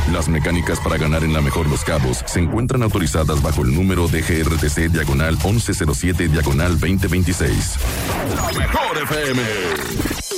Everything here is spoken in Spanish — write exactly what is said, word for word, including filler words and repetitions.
Las mecánicas para ganar en la Mejor Los Cabos se encuentran autorizadas bajo el número D G R T C diagonal once cero siete diagonal veinte veintiséis. Mejor F M.